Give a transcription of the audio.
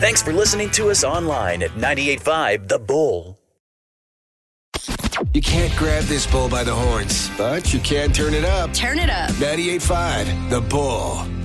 Thanks for listening to us online at 98.5 The Bull. You can't grab this bull by the horns, but you can turn it up. Turn it up. 98.5 The Bull.